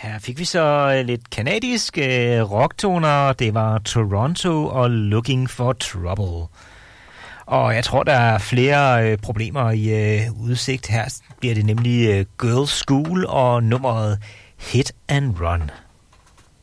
Her fik vi så lidt kanadisk rocktoner. Det var Toronto og Looking for Trouble. Og jeg tror, der er flere problemer i udsigt. Her bliver det nemlig Girls School og nummeret Hit and Run.